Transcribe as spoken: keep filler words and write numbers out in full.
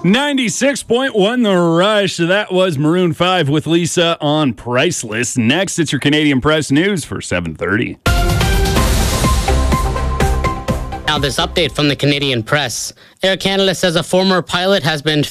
ninety-six point one The Rush. That was Maroon five with Lisa on Priceless. Next, it's your Canadian Press News for seven thirty. Now, this update from the Canadian Press. Air Canada says a former pilot has been